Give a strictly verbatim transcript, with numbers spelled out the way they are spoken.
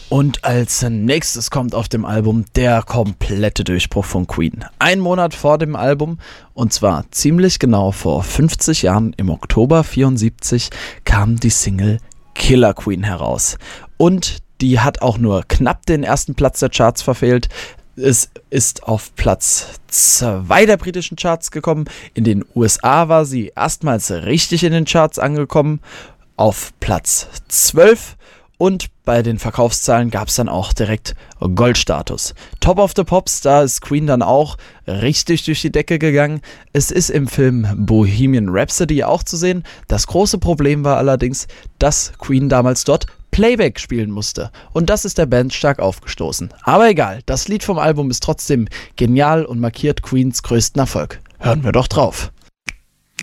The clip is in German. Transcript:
Und als nächstes kommt auf dem Album der komplette Durchbruch von Queen. Ein Monat vor dem Album, und zwar ziemlich genau vor fünfzig Jahren, im Oktober vierundsiebzig, kam die Single Killer Queen heraus. Und die hat auch nur knapp den ersten Platz der Charts verfehlt. Es ist auf Platz zwei der britischen Charts gekommen. In den U S A war sie erstmals richtig in den Charts angekommen, auf Platz zwölf. Und bei den Verkaufszahlen gab es dann auch direkt Goldstatus. Top of the Pops, da ist Queen dann auch richtig durch die Decke gegangen. Es ist im Film Bohemian Rhapsody auch zu sehen. Das große Problem war allerdings, dass Queen damals dort Playback spielen musste. Und das ist der Band stark aufgestoßen. Aber egal, das Lied vom Album ist trotzdem genial und markiert Queens größten Erfolg. Hören wir doch drauf.